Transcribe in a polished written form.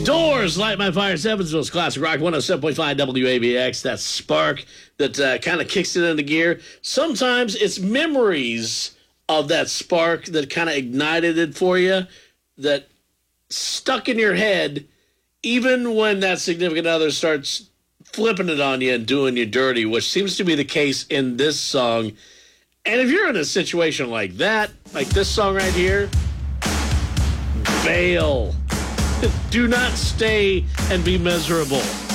Doors, Light My Fire, Evansville's Classic Rock, 107.5 WABX. That spark that kind of kicks it into gear. Sometimes it's memories of that spark that kind of ignited it for you, that stuck in your head, even when that significant other starts flipping it on you and doing you dirty, which seems to be the case in this song. And if you're in a situation like that, like this song right here, bail. Do not stay and be miserable.